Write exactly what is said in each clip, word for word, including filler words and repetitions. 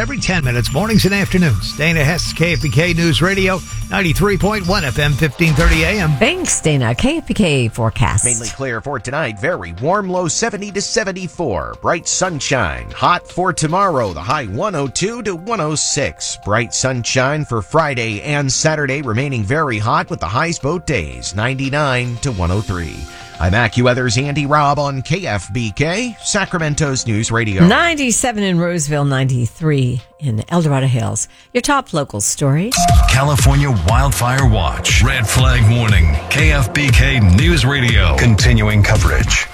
every ten minutes, mornings and afternoons. Dana Hess, K F B K News Radio, ninety-three point one F M, fifteen thirty A M. Thanks, Dana. K F B K forecast. Mainly clear for tonight. Very warm, low seventy to seventy-four. Bright sunshine. Hot for tomorrow. The high one oh two to one oh six. Bright sunshine for Friday and Saturday, remaining very hot with the highs both days, ninety-nine to one oh three. I'm AccuWeather's Andy Robb on K F B K, Sacramento's News Radio. ninety-seven in Roseville, ninety-three in El Dorado Hills. Your top local story. California Wildfire Watch. Red flag warning. K F B K News Radio. Continuing coverage.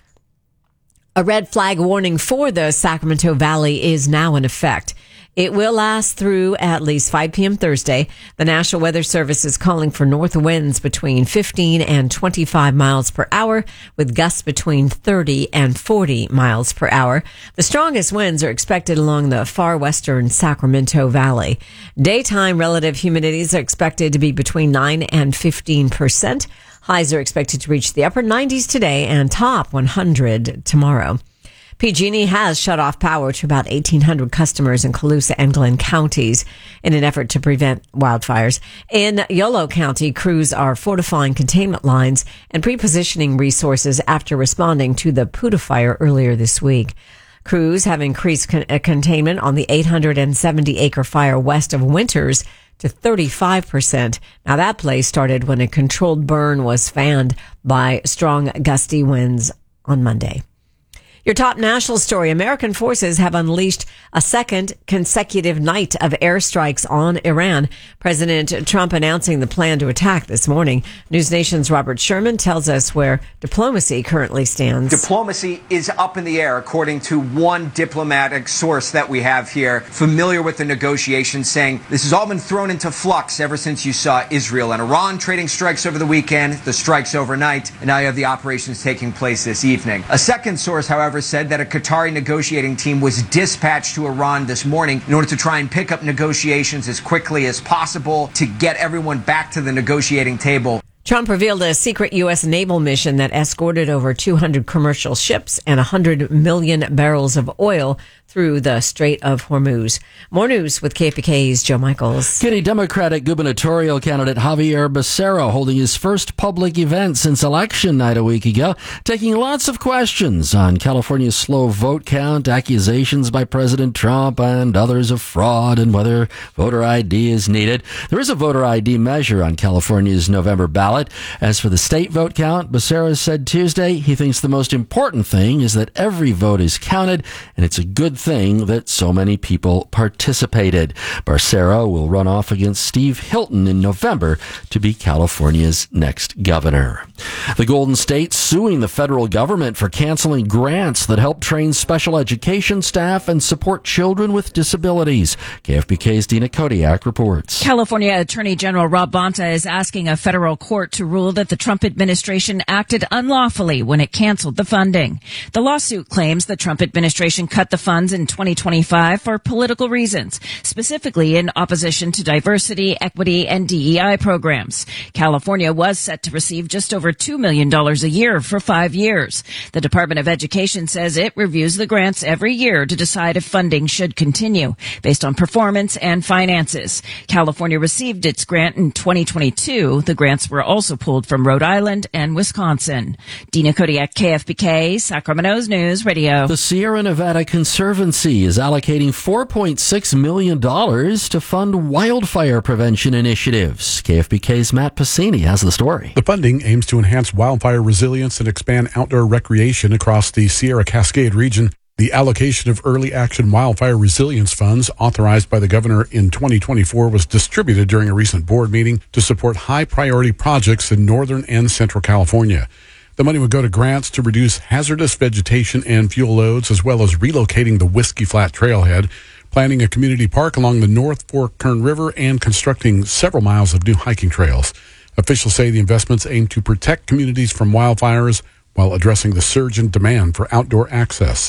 A red flag warning for the Sacramento Valley is now in effect. It will last through at least five p.m. Thursday. The National Weather Service is calling for north winds between fifteen and twenty-five miles per hour, with gusts between thirty and forty miles per hour. The strongest winds are expected along the far western Sacramento Valley. Daytime relative humidities are expected to be between nine and fifteen percent. Highs are expected to reach the upper nineties today and top one hundred tomorrow. P G and E has shut off power to about eighteen hundred customers in Colusa and Glenn counties in an effort to prevent wildfires. In Yolo County, crews are fortifying containment lines and pre-positioning resources after responding to the Puda fire earlier this week. Crews have increased con- containment on the eight hundred seventy acre fire west of Winters to thirty-five percent. Now, that blaze started when a controlled burn was fanned by strong gusty winds on Monday. Your top national story. American forces have unleashed a second consecutive night of airstrikes on Iran. President Trump announcing the plan to attack this morning. News Nation's Robert Sherman tells us where diplomacy currently stands. Diplomacy is up in the air, according to one diplomatic source that we have here, familiar with the negotiations, saying this has all been thrown into flux ever since you saw Israel and Iran trading strikes over the weekend, the strikes overnight, and now you have the operations taking place this evening. A second source, however, said that a Qatari negotiating team was dispatched to Iran this morning in order to try and pick up negotiations as quickly as possible to get everyone back to the negotiating table. Trump revealed a secret U S naval mission that escorted over two hundred commercial ships and one hundred million barrels of oil through the Strait of Hormuz. More news with K F B K's Joe Michaels. Kitty Democratic gubernatorial candidate Javier Becerra holding his first public event since election night a week ago, taking lots of questions on California's slow vote count, accusations by President Trump and others of fraud, and whether voter I D is needed. There is a voter I D measure on California's November ballot. As for the state vote count, Becerra said Tuesday he thinks the most important thing is that every vote is counted, and it's a good thing that so many people participated. Becerra will run off against Steve Hilton in November to be California's next governor. The Golden State suing the federal government for canceling grants that help train special education staff and support children with disabilities. K F B K's Dina Kodiak reports. California Attorney General Rob Bonta is asking a federal court to rule that the Trump administration acted unlawfully when it canceled the funding. The lawsuit claims the Trump administration cut the funds in twenty twenty-five for political reasons, specifically in opposition to diversity, equity, and D E I programs. California was set to receive just over two million dollars a year for five years. The Department of Education says it reviews the grants every year to decide if funding should continue, based on performance and finances. California received its grant in twenty twenty-two. The grants were also pulled from Rhode Island and Wisconsin. Dina Kodiak, K F B K, Sacramento's News Radio. The Sierra Nevada Conservancy is allocating four point six million dollars to fund wildfire prevention initiatives. K F B K's Matt Passini has the story. The funding aims to enhance wildfire resilience and expand outdoor recreation across the Sierra Cascade region. The allocation of early action wildfire resilience funds authorized by the governor in twenty twenty-four was distributed during a recent board meeting to support high priority projects in northern and central California. The money would go to grants to reduce hazardous vegetation and fuel loads, as well as relocating the Whiskey Flat Trailhead, planning a community park along the North Fork Kern River, and constructing several miles of new hiking trails. Officials say the investments aim to protect communities from wildfires while addressing the surge in demand for outdoor access.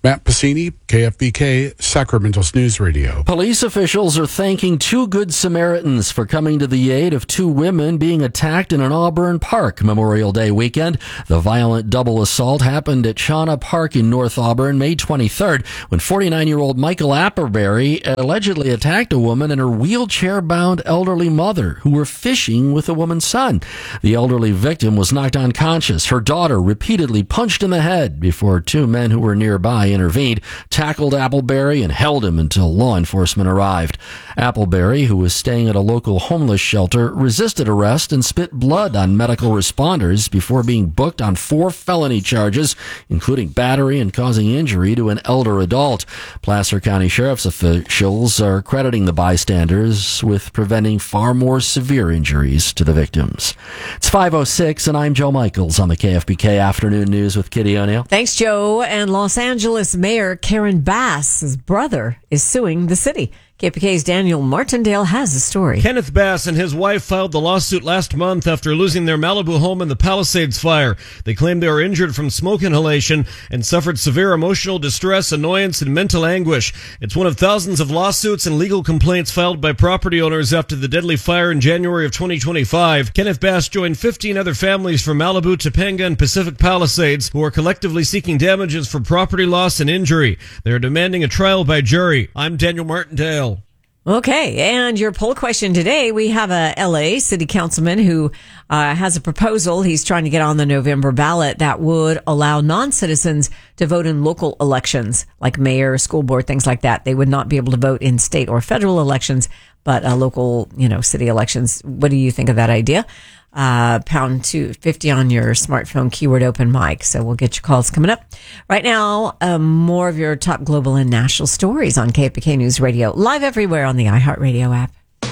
Matt Pacini, K F B K, Sacramento's News Radio. Police officials are thanking two Good Samaritans for coming to the aid of two women being attacked in an Auburn park Memorial Day weekend. The violent double assault happened at Shauna Park in North Auburn May twenty-third when forty-nine-year-old Michael Apperberry allegedly attacked a woman and her wheelchair-bound elderly mother who were fishing with a woman's son. The elderly victim was knocked unconscious. Her daughter repeatedly punched in the head before two men who were nearby intervened, tackled Appleberry, and held him until law enforcement arrived. Appleberry, who was staying at a local homeless shelter, resisted arrest and spit blood on medical responders before being booked on four felony charges, including battery and causing injury to an elder adult. Placer County Sheriff's officials are crediting the bystanders with preventing far more severe injuries to the victims. It's five oh six, and I'm Joe Michaels on the K F B K Afternoon News with Kitty O'Neill. Thanks, Joe. And Los Angeles Mayor Karen Bass's brother is suing the city. K P K's Daniel Martindale has a story. Kenneth Bass and his wife filed the lawsuit last month after losing their Malibu home in the Palisades fire. They claimed they were injured from smoke inhalation and suffered severe emotional distress, annoyance, and mental anguish. It's one of thousands of lawsuits and legal complaints filed by property owners after the deadly fire in January of twenty twenty-five. Kenneth Bass joined fifteen other families from Malibu, Topanga, and Pacific Palisades who are collectively seeking damages for property loss and injury. They are demanding a trial by jury. I'm Daniel Martindale. Okay, and your poll question today, we have a L A city councilman who uh, has a proposal he's trying to get on the November ballot that would allow non-citizens to vote in local elections, like mayor, school board, things like that. They would not be able to vote in state or federal elections, but uh, local, you know, city elections. What do you think of that idea? Uh, pound two fifty on your smartphone, keyword open mic. So we'll get your calls coming up. Right now, uh, more of your top global and national stories on K F B K News Radio, live everywhere on the iHeartRadio app.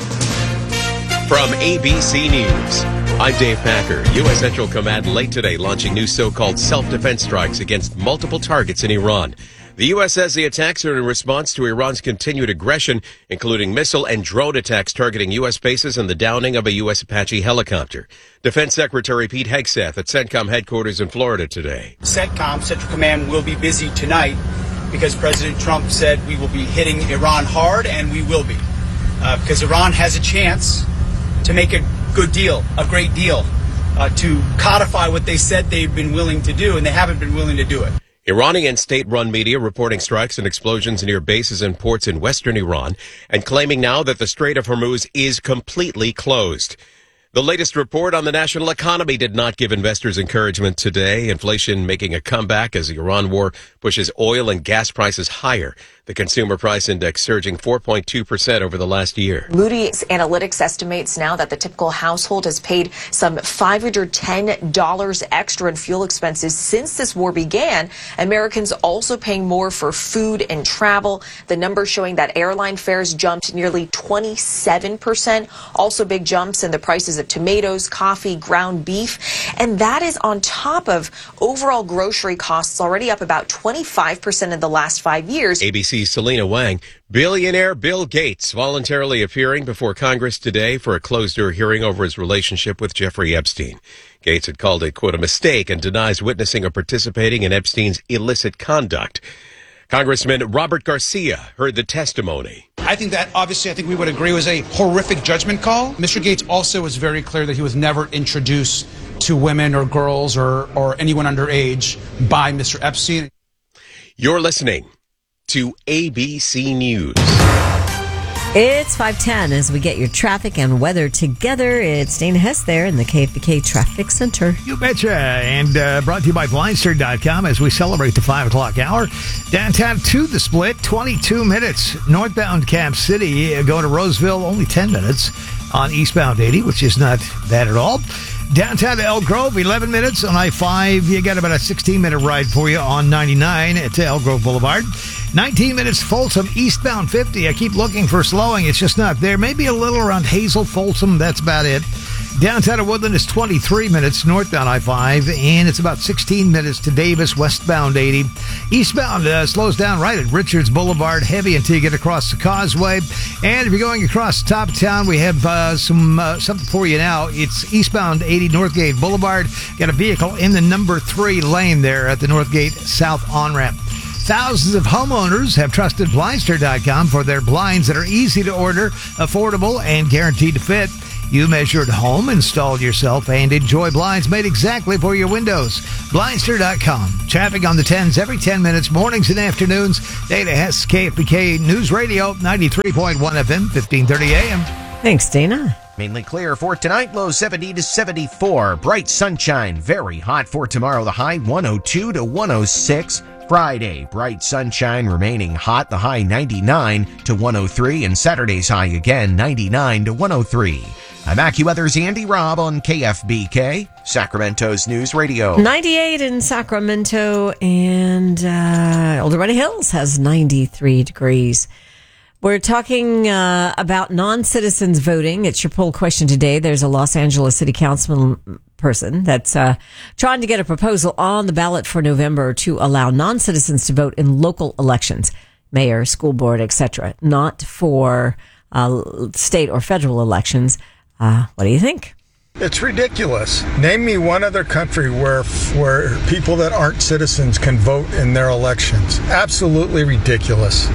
From A B C News, I'm Dave Packer. U S Central Command late today launching new so-called self-defense strikes against multiple targets in Iran. The U S says the attacks are in response to Iran's continued aggression, including missile and drone attacks targeting U S bases and the downing of a U S Apache helicopter. Defense Secretary Pete Hegseth at CENTCOM headquarters in Florida today. CENTCOM, Central Command, will be busy tonight because President Trump said we will be hitting Iran hard, and we will be. Uh, because Iran has a chance to make a good deal, a great deal, uh, to codify what they said they've been willing to do, and they haven't been willing to do it. Iranian state-run media reporting strikes and explosions near bases and ports in western Iran and claiming now that the Strait of Hormuz is completely closed. The latest report on the national economy did not give investors encouragement today. Inflation making a comeback as the Iran war pushes oil and gas prices higher. The consumer price index surging four point two percent over the last year. Moody's Analytics estimates now that the typical household has paid some five hundred ten dollars extra in fuel expenses since this war began. Americans also paying more for food and travel. The numbers showing that airline fares jumped nearly twenty-seven percent. Also big jumps in the prices of tomatoes, coffee, ground beef. And that is on top of overall grocery costs already up about twenty-five percent in the last five years. A B C's Selena Wang. Billionaire Bill Gates voluntarily appearing before Congress today for a closed-door hearing over his relationship with Jeffrey Epstein. Gates had called it, quote, a mistake and denies witnessing or participating in Epstein's illicit conduct. Congressman Robert Garcia heard the testimony. I think that, obviously, I think we would agree was a horrific judgment call. Mister Gates also was very clear that he was never introduced to women or girls or, or anyone underage by Mister Epstein. You're listening to A B C News. It's five ten as we get your traffic and weather together. It's Dana Hess there in the K F B K Traffic Center. You betcha. And uh, brought to you by Blindster dot com as we celebrate the five o'clock hour. Downtown to the split, twenty-two minutes. Northbound Cap City, uh, going to Roseville, only ten minutes on eastbound eighty, which is not bad at all. Downtown to Elk Grove, eleven minutes on I five. You got about a sixteen-minute ride for you on ninety-nine to Elk Grove Boulevard. nineteen minutes Folsom, eastbound fifty. I keep looking for slowing. It's just not there. Maybe a little around Hazel, Folsom. That's about it. Downtown to Woodland is twenty-three minutes northbound I five, and it's about sixteen minutes to Davis, westbound eighty. Eastbound uh, slows down right at Richards Boulevard, heavy until you get across the causeway. And if you're going across the top of town, we have uh, some uh, something for you now. It's eastbound eighty Northgate Boulevard. Got a vehicle in the number three lane there at the Northgate South on-ramp. Thousands of homeowners have trusted Blinster dot com for their blinds that are easy to order, affordable, and guaranteed to fit. You measure at home, install yourself, and enjoy blinds made exactly for your windows. Blinster dot com. Traffic on the tens every ten minutes, mornings and afternoons. Data has K F B K News Radio, ninety-three point one F M, fifteen thirty A M. Thanks, Dana. Mainly clear for tonight, low seventy to seventy-four. Bright sunshine, very hot for tomorrow, the high one oh two to one oh six. Friday, bright sunshine remaining hot, the high ninety-nine to one oh three, and Saturday's high again ninety-nine to one oh three. I'm AccuWeather's Andy Robb on K F B K, Sacramento's News Radio. ninety-eight in Sacramento, and uh, El Dorado Hills has ninety-three degrees. We're talking uh, about non-citizens voting. It's your poll question today. There's a Los Angeles City Council person that's uh, trying to get a proposal on the ballot for November to allow non-citizens to vote in local elections, mayor, school board, et cetera, not for uh, state or federal elections. Uh, what do you think? It's ridiculous. Name me one other country where where people that aren't citizens can vote in their elections. Absolutely ridiculous.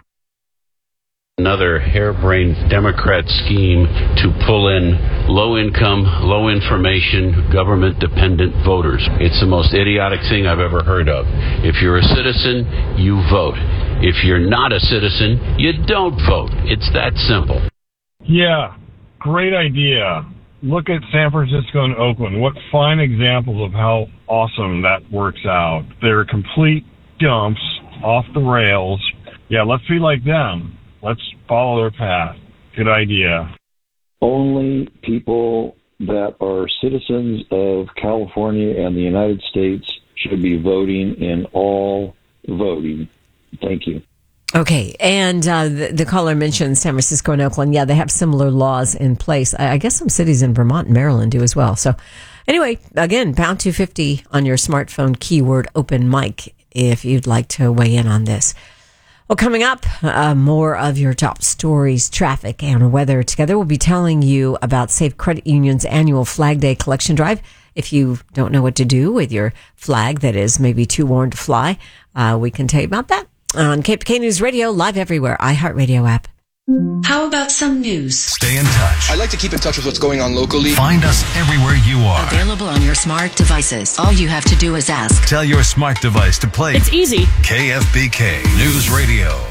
Another harebrained Democrat scheme to pull in low-income, low-information, government-dependent voters. It's the most idiotic thing I've ever heard of. If you're a citizen, you vote. If you're not a citizen, you don't vote. It's that simple. Yeah, great idea. Look at San Francisco and Oakland. What fine examples of how awesome that works out. They're complete dumps, off the rails. Yeah, let's be like them. Let's follow their path. Good idea. Only people that are citizens of California and the United States should be voting in all voting. Thank you. Okay, and uh, the, the caller mentioned San Francisco and Oakland. Yeah, they have similar laws in place. I, I guess some cities in Vermont and Maryland do as well. So anyway, again, pound two fifty on your smartphone, keyword open mic, if you'd like to weigh in on this. Well, coming up, uh, more of your top stories, traffic, and weather. Together, we'll be telling you about Safe Credit Union's annual Flag Day collection drive. If you don't know what to do with your flag that is maybe too worn to fly, uh, we can tell you about that on K P K News Radio, live everywhere, iHeartRadio app. How about some news? Stay in touch. I like to keep in touch with what's going on locally. Find us everywhere you are. Available on your smart devices. All you have to do is ask. Tell your smart device to play. It's easy. K F B K News Radio.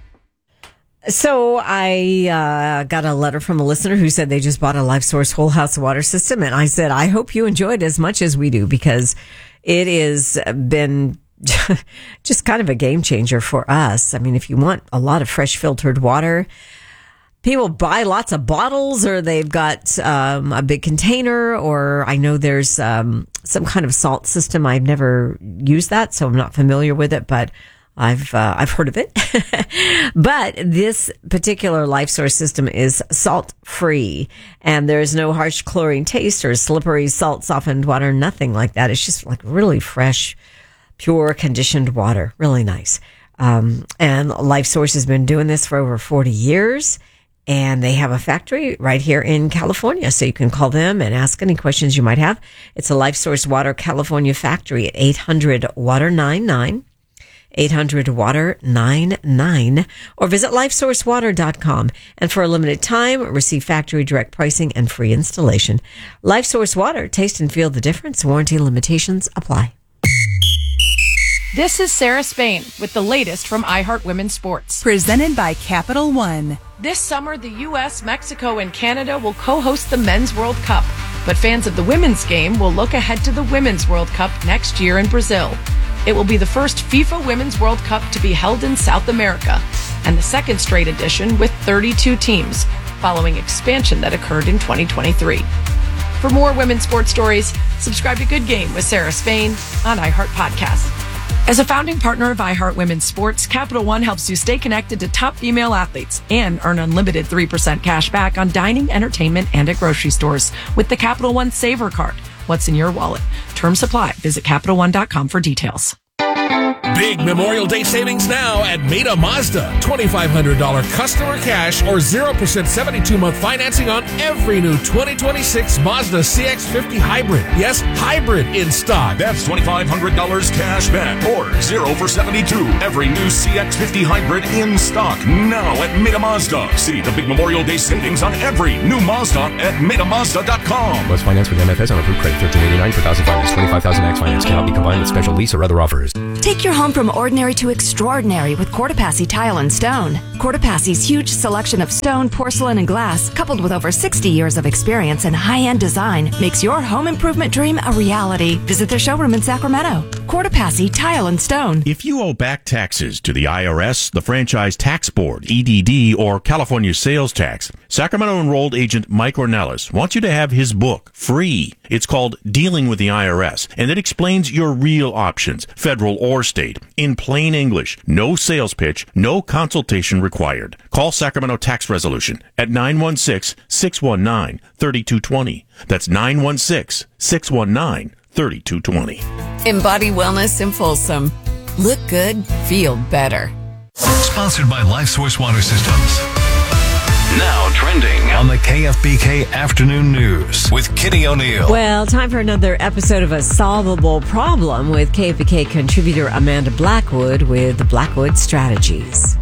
So I uh, got a letter from a listener who said they just bought a LifeSource whole house water system. And I said, I hope you enjoy it as much as we do, because it has been just kind of a game changer for us. I mean, if you want a lot of fresh filtered water, people buy lots of bottles, or they've got um, a big container, or I know there's um, some kind of salt system. I've never used that, so I'm not familiar with it, but I've uh, I've heard of it. But this particular LifeSource system is salt free, and there's no harsh chlorine taste or slippery salt softened water, nothing like that. It's just like really fresh, pure, conditioned water. Really nice. Um, and LifeSource has been doing this for over forty years, and they have a factory right here in California. So you can call them and ask any questions you might have. It's a LifeSource Water California factory at eight hundred water ninety-nine, eight hundred water ninety-nine, or visit lifesource water dot com. And for a limited time, receive factory direct pricing and free installation. LifeSource Water, taste and feel the difference. Warranty limitations apply. This is Sarah Spain with the latest from iHeart Women's Sports. Presented by Capital One. This summer, the U S, Mexico, and Canada will co-host the Men's World Cup. But fans of the women's game will look ahead to the Women's World Cup next year in Brazil. It will be the first FIFA Women's World Cup to be held in South America, and the second straight edition with thirty-two teams, following expansion that occurred in twenty twenty-three. For more women's sports stories, subscribe to Good Game with Sarah Spain on iHeart Podcasts. As a founding partner of iHeart Women's Sports, Capital One helps you stay connected to top female athletes and earn unlimited three percent cash back on dining, entertainment, and at grocery stores with the Capital One Saver Card. What's in your wallet? Terms apply. Visit Capital One dot com for details. Big Memorial Day savings now at Meta Mazda. twenty-five hundred dollars customer cash or zero percent seventy-two month financing on every new twenty twenty-six Mazda C X fifty Hybrid. Yes, hybrid in stock. That's twenty-five hundred dollars cash back or zero for seventy-two. Every new C X fifty Hybrid in stock now at Meta Mazda. See the Big Memorial Day savings on every new Mazda at meta mazda dot com. Was financed with M F S on approved credit. thirteen eighty-nine per thousand finance. twenty-five thousand max finance. Cannot be combined with special lease or other offers. Take your home from ordinary to extraordinary with Courtepassi Tile and Stone. Courtepassi's huge selection of stone, porcelain, and glass, coupled with over sixty years of experience and high-end design, makes your home improvement dream a reality. Visit their showroom in Sacramento. Courtepassi Tile and Stone. If you owe back taxes to the I R S, the Franchise Tax Board, E D D, or California Sales Tax, Sacramento enrolled agent Mike Ornelas wants you to have his book free. It's called Dealing with the I R S, and it explains your real options, federal or state, in plain English. No sales pitch, no consultation required. Call Sacramento Tax Resolution at nine one six, six one nine, three two two zero. That's nine one six, six one nine, three two two zero. Embody wellness in Folsom. Look good, feel better. Sponsored by Life Source Water Systems. Now trending on the K F B K Afternoon News with Kitty O'Neill. Well, time for another episode of A Solvable Problem with K F B K contributor Amanda Blackwood with Blackwood Strategies.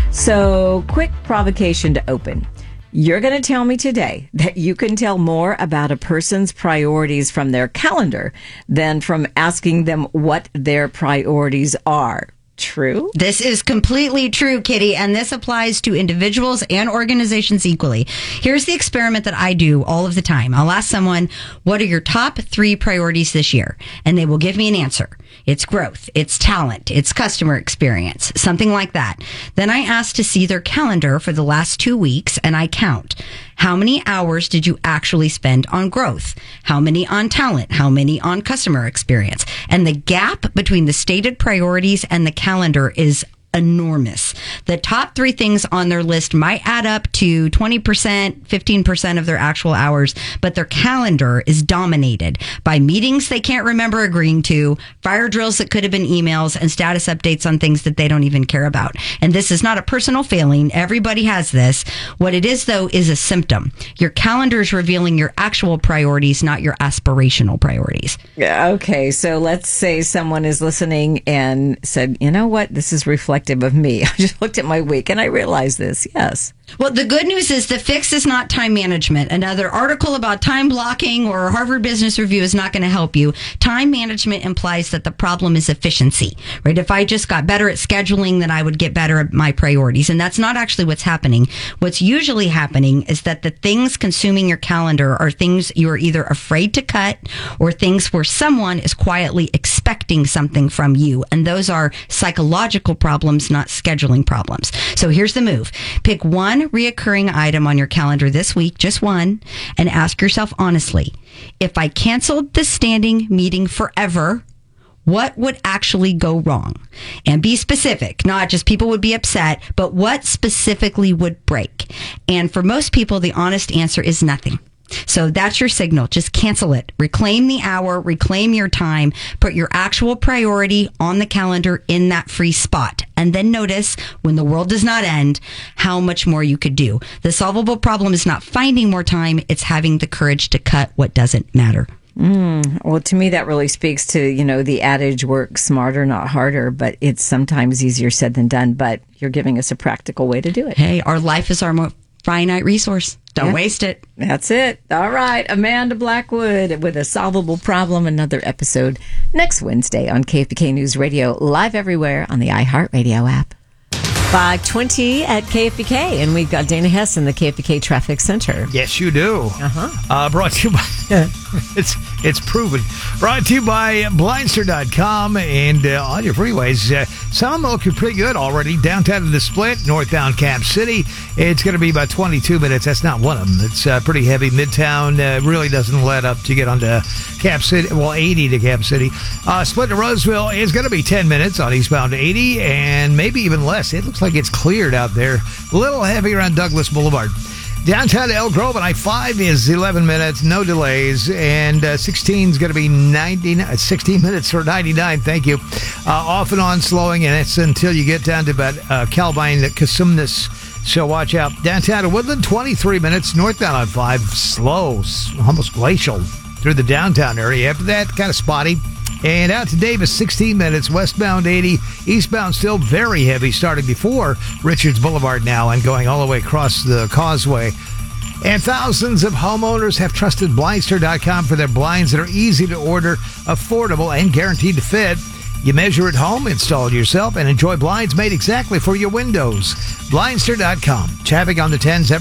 So, quick provocation to open. You're going to tell me today that you can tell more about a person's priorities from their calendar than from asking them what their priorities are. True? This is completely true, Kitty, and this applies to individuals and organizations equally. Here's the experiment that I do all of the time. I'll ask someone, what are your top three priorities this year? And they will give me an answer. It's growth, it's talent, it's customer experience, something like that. Then I ask to see their calendar for the last two weeks and I count. How many hours did you actually spend on growth? How many on talent? How many on customer experience? And the gap between the stated priorities and the calendar is enormous. The top three things on their list might add up to twenty percent, fifteen percent of their actual hours, but their calendar is dominated by meetings they can't remember agreeing to, fire drills that could have been emails, and status updates on things that they don't even care about. And this is not a personal failing. Everybody has this. What it is, though, is a symptom. Your calendar is revealing your actual priorities, not your aspirational priorities. Yeah, okay, so let's say someone is listening and said, you know what, this is reflective of me. I just looked at my week and I realized this. Yes. Well, the good news is the fix is not time management. Another article about time blocking or Harvard Business Review is not going to help you. Time management implies that the problem is efficiency, right? If I just got better at scheduling, then I would get better at my priorities. And that's not actually what's happening. What's usually happening is that the things consuming your calendar are things you're either afraid to cut or things where someone is quietly expecting something from you. And those are psychological problems, not scheduling problems. So here's the move. Pick one reoccurring item on your calendar this week, just one, and ask yourself honestly, if I canceled the standing meeting forever, what would actually go wrong? And be specific, not just people would be upset, but what specifically would break? And for most people, the honest answer is nothing. So that's your signal. Just cancel it. Reclaim the hour, reclaim your time, put your actual priority on the calendar in that free spot. And then notice, when the world does not end, how much more you could do. The solvable problem is not finding more time, it's having the courage to cut what doesn't matter. Mm, well, to me, that really speaks to, you know, the adage, work smarter, not harder, but it's sometimes easier said than done. But you're giving us a practical way to do it. Hey, our life is our more finite resource. Don't yeah. waste it. That's it. All right. Amanda Blackwood with A Solvable Problem. Another episode next Wednesday on K F B K News Radio, live everywhere on the iHeartRadio app. five twenty at K F B K, and we've got Dana Hess in the K F B K Traffic Center. Yes, you do. Uh-huh. Uh, brought to you by, it's it's proven, brought to you by Blindster dot com, and uh, on your freeways, uh, some looking pretty good already. Downtown to the Split, northbound Cap City, it's going to be about twenty-two minutes. That's not one of them. It's uh, pretty heavy. Midtown uh, really doesn't let up to get onto Cap City, well, eighty to Cap City. Uh, Split to Roseville is going to be ten minutes on eastbound eighty, and maybe even less. It looks like it's cleared out there. A little heavy around Douglas Boulevard. Downtown to Elk Grove on I five is eleven minutes, no delays, and uh, sixteen is going to be ninety-nine, sixteen minutes or ninety-nine, thank you. Uh, off and on slowing, and it's until you get down to about uh, Calvine, Casumnas, so watch out. Downtown to Woodland, twenty-three minutes, northbound on five, slow, almost glacial through the downtown area. After that, kind of spotty. And out to Davis, sixteen minutes, westbound eighty, eastbound still very heavy, starting before Richards Boulevard now and going all the way across the causeway. And thousands of homeowners have trusted Blindster dot com for their blinds that are easy to order, affordable, and guaranteed to fit. You measure at home, install it yourself, and enjoy blinds made exactly for your windows. Blindster dot com. Traffic on the tens every